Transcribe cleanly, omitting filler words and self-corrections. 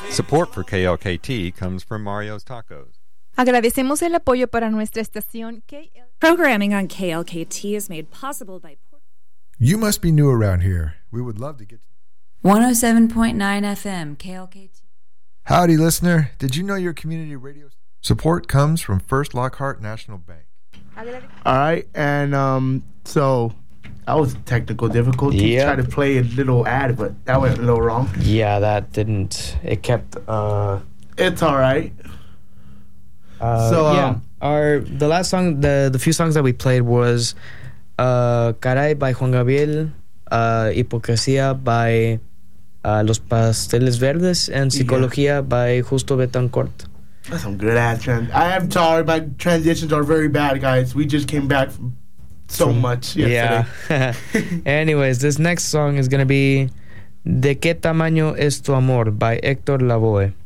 Support for KLKT comes from Mario's Tacos. Agradecemos el apoyo para nuestra estación Programming on KLKT is made possible by... You must be new around here. We would love to get... 107.9 FM, KLKT. Howdy, listener. Did you know your community radio support comes from First Lockhart National Bank? All right, and so that was technical difficulty. Yep. Tried to play a little ad, but that went a little wrong. Yeah, that didn't. It kept. It's all right. The last song, the few songs that we played was Caray by Juan Gabriel, Hipocresía by Los Pasteles Verdes, and Psicología by Justo Betancourt. That's some good ass I am sorry, my transitions are very bad, guys. We just came back from so much yesterday. Yeah. Anyways, this next song is gonna be De qué tamaño es tu amor by Héctor Lavoe.